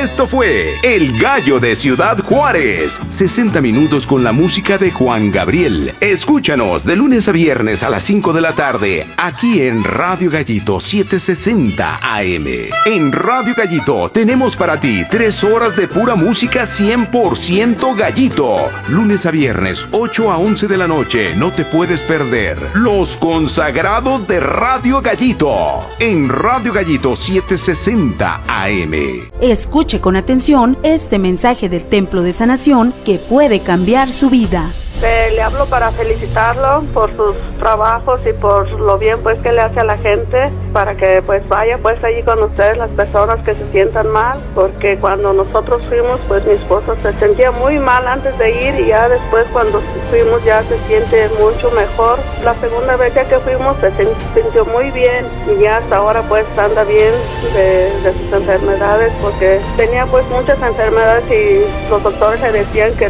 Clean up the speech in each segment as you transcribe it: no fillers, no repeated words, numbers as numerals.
Esto fue El Gallo de Ciudad Juárez. 60 minutos con la música de Juan Gabriel. Escúchanos de lunes a viernes a las 5 de la tarde, aquí en Radio Gallito 760 AM. En Radio Gallito tenemos para ti 3 horas de pura música 100% gallito. Lunes a viernes, 8 a 11 de la noche. No te puedes perder Los Consagrados de Radio Gallito. En Radio Gallito 760 AM. Escuche con atención este mensaje del Templo de Sanación que puede cambiar su vida. Le hablo para felicitarlo por sus trabajos y por lo bien pues que le hace a la gente, para que pues vaya pues allí con ustedes las personas que se sientan mal, porque cuando nosotros fuimos pues mi esposo se sentía muy mal antes de ir, y ya después cuando fuimos ya se siente mucho mejor. La segunda vez ya que fuimos se sintió muy bien, y ya hasta ahora pues anda bien de sus enfermedades, porque tenía pues muchas enfermedades y los doctores le decían que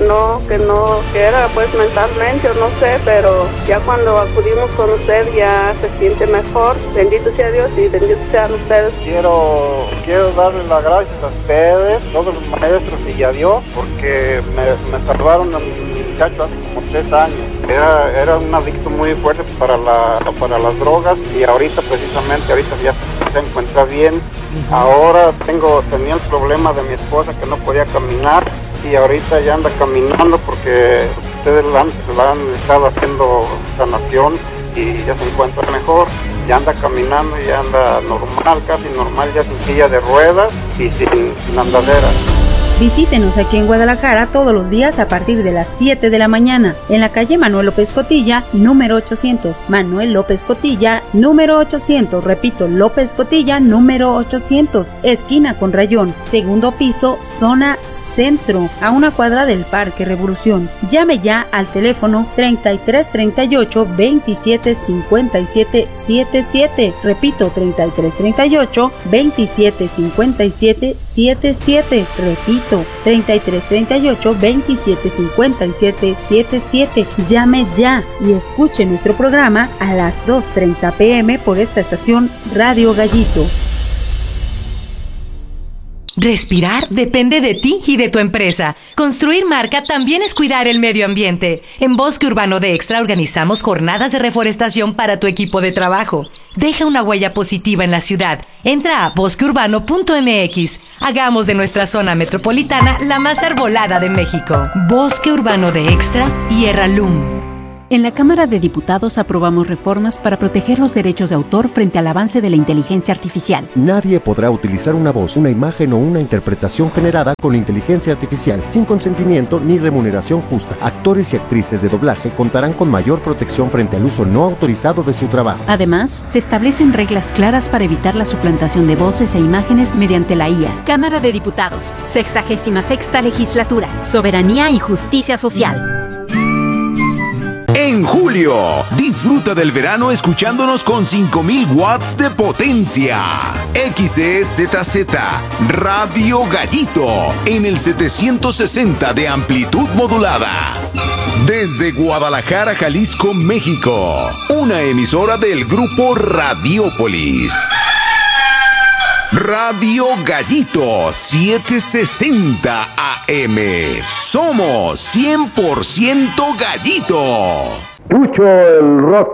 era pues mentalmente o no sé, pero ya cuando acudimos con usted ya se siente mejor. Bendito sea Dios y bendito sean ustedes. Quiero darle las gracias a ustedes, todos los maestros y a Dios, porque me salvaron a mi muchacho hace como 3 años. Era un adicto muy fuerte para las drogas, y ahorita ya se encuentra bien. Ahora tenía el problema de mi esposa que no podía caminar, y ahorita ya anda caminando porque ustedes la han estado haciendo sanación y ya se encuentra mejor. Ya anda caminando, ya anda normal, casi normal, ya sin silla de ruedas y sin andadera. Visítenos aquí en Guadalajara todos los días a partir de las 7 de la mañana, en la calle Manuel López Cotilla, número 800. Manuel López Cotilla, número 800. Repito, López Cotilla, número 800. Esquina con Rayón, segundo piso, zona centro, a 1 cuadra del Parque Revolución. Llame ya al teléfono 3338 27 57 77. Repito, 3338 27 57 77. Repito, 3338 27 57 77. Llame ya y escuche nuestro programa a las 2:30 p.m. por esta estación Radio Gallito. Respirar depende de ti y de tu empresa. Construir marca también es cuidar el medio ambiente. En Bosque Urbano de Extra organizamos jornadas de reforestación para tu equipo de trabajo. Deja una huella positiva en la ciudad. Entra a bosqueurbano.mx. Hagamos de nuestra zona metropolitana la más arbolada de México. Bosque Urbano de Extra y Erralum. En la Cámara de Diputados aprobamos reformas para proteger los derechos de autor frente al avance de la inteligencia artificial. Nadie podrá utilizar una voz, una imagen o una interpretación generada con inteligencia artificial sin consentimiento ni remuneración justa. Actores y actrices de doblaje contarán con mayor protección frente al uso no autorizado de su trabajo. Además, se establecen reglas claras para evitar la suplantación de voces e imágenes mediante la IA. Cámara de Diputados, 66ª Legislatura, Soberanía y Justicia Social. En julio, disfruta del verano escuchándonos con 5000 watts de potencia. XEZZ Radio Gallito en el 760 de amplitud modulada. Desde Guadalajara, Jalisco, México. Una emisora del grupo Radiópolis. Radio Gallito 760 AM. Somos 100% Gallito. Escucho el rock